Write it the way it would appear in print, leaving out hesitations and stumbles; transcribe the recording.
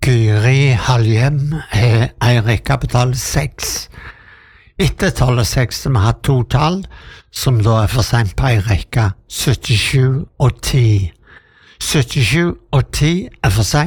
Gyri Halhjem er en rekke på tallet 6. Etter tallet 6 har vi hatt to tall, som da er for sent på en rekke 77 og 10. 77 og 10 er for sent.